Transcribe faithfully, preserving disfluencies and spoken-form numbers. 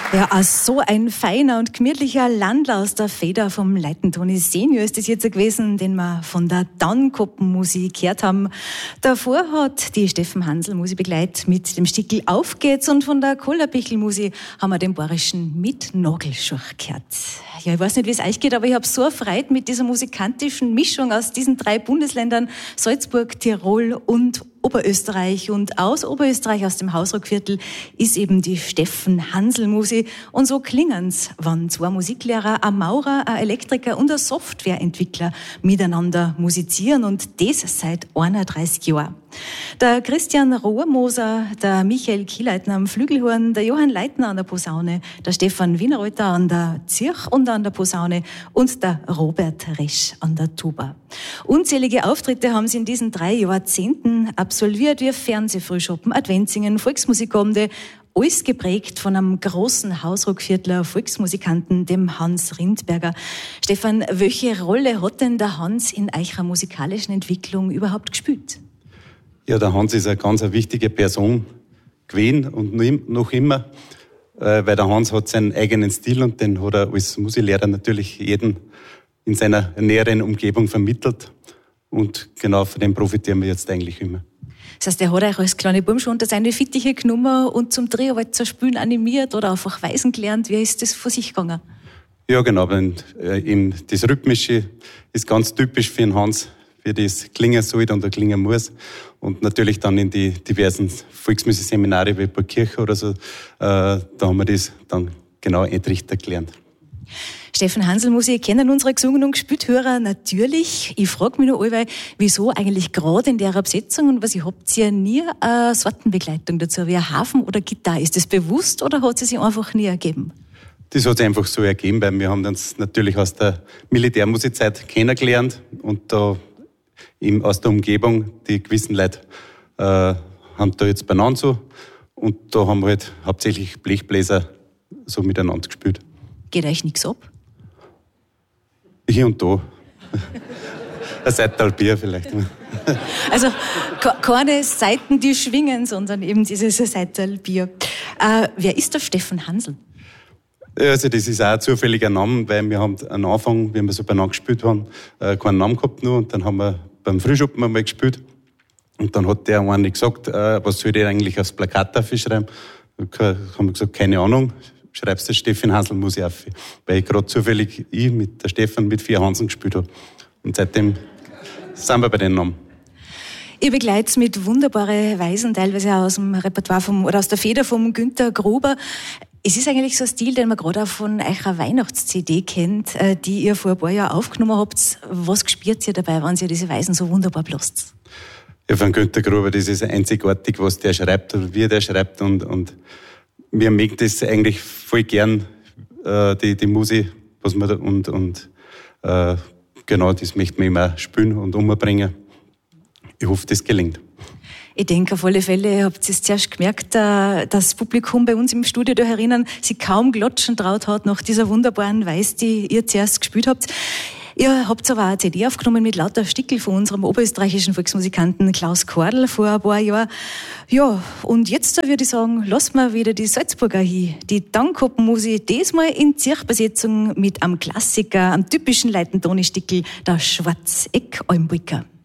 Ja, so ein feiner und gemütlicher Landler aus der Feder vom Leitentoni Senior ist das jetzt gewesen, den wir von der Dannkoppen-Musik gehört haben. Davor hat die Steffen Hansl Musik begleitet mit dem Stickel Auf geht's und von der Kollerbichel-Musik haben wir den bayerischen Mit Nagelschurch gehört. Ja, ich weiß nicht, wie es euch geht, aber ich habe so erfreut mit dieser musikantischen Mischung aus diesen drei Bundesländern Salzburg, Tirol und Oberösterreich. Und aus Oberösterreich, aus dem Hausruckviertel, ist eben die Steffen Hansl Musik. Und so klingen's, wenn zwei Musiklehrer, ein Maurer, ein Elektriker und ein Softwareentwickler miteinander musizieren und das seit einunddreißig Jahren. Der Christian Rohrmoser, der Michael Kieleitner am Flügelhorn, der Johann Leitner an der Posaune, der Stefan Wienerreuter an der Zirch und an der Posaune und der Robert Resch an der Tuba. Unzählige Auftritte haben sie in diesen drei Jahrzehnten absolviert, wie Fernsehfrühschoppen, Adventsingen, Volksmusikabende, alles geprägt von einem großen Hausruckviertler Volksmusikanten, dem Hans Rindberger. Stefan, welche Rolle hat denn der Hans in eurer musikalischen Entwicklung überhaupt gespielt? Ja, der Hans ist eine ganz eine wichtige Person gewesen und noch immer, weil der Hans hat seinen eigenen Stil und den hat er als Musiklehrer natürlich jeden in seiner näheren Umgebung vermittelt und genau von dem profitieren wir jetzt eigentlich immer. Das heißt, er hat euch als kleine Burm schon unter seine Fittiche genommen und zum Dreharbeit Spielen animiert oder einfach weisen gelernt. Wie ist das vor sich gegangen? Ja, genau. Äh, das Rhythmische ist ganz typisch für den Hans, wie das klingen soll und klingen muss. Und natürlich dann in die diversen Volksmusikseminare wie bei Kirche oder so, äh, da haben wir das dann genau entrichtet gelernt. Steffen Hansl Musik kennen unsere gesungen und gespielt Hörer natürlich. Ich frage mich noch allweil, wieso eigentlich gerade in der Besetzung und was, ihr habt ja nie eine Sortenbegleitung dazu, wie ein Hafen oder Gitarre. Ist das bewusst oder hat es sich einfach nie ergeben? Das hat sich einfach so ergeben, weil wir haben uns natürlich aus der Militärmusikzeit kennengelernt und da eben aus der Umgebung, die gewissen Leute äh, haben da jetzt beieinander so und da haben wir halt hauptsächlich Blechbläser so miteinander gespielt. Geht euch nichts ab? Hier und da. Ein Seital Bier vielleicht. Also keine Seiten, die schwingen, sondern eben dieses Seital Bier. Äh, wer ist der Steffen Hansl? Also das ist auch ein zufälliger Name, weil wir haben am Anfang, wie wir so beieinander gespielt haben, keinen Namen gehabt nur und dann haben wir beim Frühschoppen einmal gespielt und dann hat der eine gesagt, was soll ich eigentlich aufs Plakat dafür schreiben? Da haben wir gesagt, keine Ahnung. Schreibst du Steffen Hansl Musik auf, weil ich gerade zufällig ich mit der Stefan mit vier Hansen gespielt habe. Und seitdem sind wir bei den Namen. Ihr begleitet mit wunderbaren Weisen, teilweise aus dem Repertoire vom, oder aus der Feder vom Günter Gruber. Es ist eigentlich so ein Stil, den man gerade auch von eurer Weihnachts-C D kennt, die ihr vor ein paar Jahren aufgenommen habt. Was spürt ihr dabei, wenn ihr diese Weisen so wunderbar blast? Ja, von Günter Gruber, das ist einzigartig, was der schreibt oder wie der schreibt und, und wir mögen das eigentlich voll gern, äh, die, die Musik, was wir da, und, und äh, genau, das möchten wir immer spielen und umbringen. Ich hoffe, das gelingt. Ich denke auf alle Fälle, ihr habt es zuerst gemerkt, dass das Publikum bei uns im Studio da herinnen sich kaum klatschen traut hat nach dieser wunderbaren Weise, die ihr zuerst gespielt habt. Ihr habt aber auch eine C D aufgenommen mit lauter Stickel von unserem oberösterreichischen Volksmusikanten Klaus Kordl vor ein paar Jahren. Ja, und jetzt würde ich sagen, lassen wir wieder die Salzburger hin. Die Dannkoppen-Musik, diesmal in Zirchbesetzung mit einem Klassiker, einem typischen Leitentoni-Stickel, der Schwarzeck Almbrücker.